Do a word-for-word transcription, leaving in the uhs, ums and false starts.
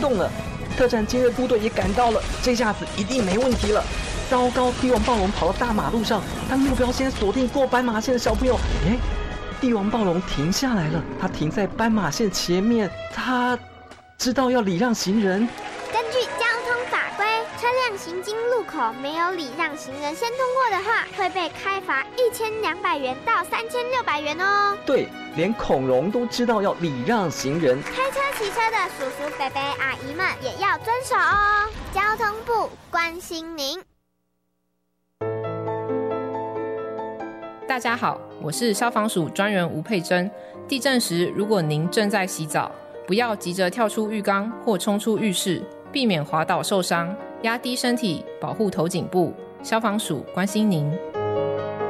动了。特战精锐部队也赶到了，这下子一定没问题了。糟糕，帝王暴龙跑到大马路上，他目标先锁定过斑马线的小朋友。诶，帝王暴龙停下来了，他停在斑马线前面，他知道要礼让行人。 根据交通法规，车辆行经路口没有礼让行人先通过的话，会被开罚一千两百元到三千六百元哦。 对，连恐龙都知道要礼让行人。 开车骑车的叔叔伯伯阿姨们也要遵守哦。交通部关心您。 大家好，我是消防署专员吴佩珍。地震时，如果您正在洗澡，不要急着跳出浴缸或冲出浴室，避免滑倒受伤，压低身体，保护头颈部。消防署关心您。